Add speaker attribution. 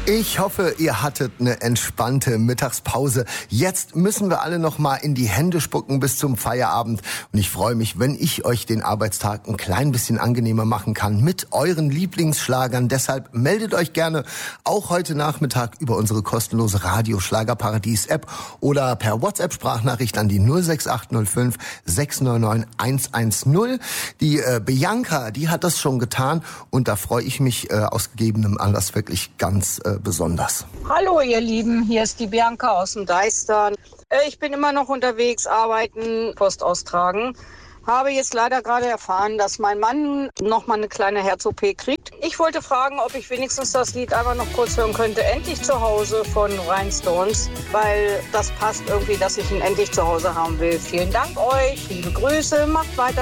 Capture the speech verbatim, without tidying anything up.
Speaker 1: Ich hoffe, ihr hattet eine entspannte Mittagspause. Jetzt müssen wir alle noch mal in die Hände spucken bis zum Feierabend. Und ich freue mich, wenn ich euch den Arbeitstag ein klein bisschen angenehmer machen kann mit euren Lieblingsschlagern. Deshalb meldet euch gerne auch heute Nachmittag über unsere kostenlose Radio-Schlagerparadies-App oder per WhatsApp-Sprachnachricht an die null sechs acht null fünf sechs neun neun eins eins null. Die äh, Bianca, die hat das schon getan und da freue ich mich äh, aus gegebenem Anlass wirklich ganz äh, besonders.
Speaker 2: Hallo ihr Lieben, hier ist die Bianca aus dem Deistern. Ich bin immer noch unterwegs, arbeiten, Post austragen. Habe jetzt leider gerade erfahren, dass mein Mann noch mal eine kleine Herz-O P kriegt. Ich wollte fragen, ob ich wenigstens das Lied einfach noch kurz hören könnte. Endlich zu Hause von Rhinestones, weil das passt irgendwie, dass ich ihn endlich zu Hause haben will. Vielen Dank euch, liebe Grüße, macht weiter.